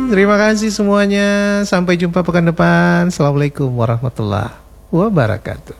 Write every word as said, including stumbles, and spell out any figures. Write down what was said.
Terima kasih semuanya. Sampai jumpa pekan depan. Assalamualaikum warahmatullahi wabarakatuh.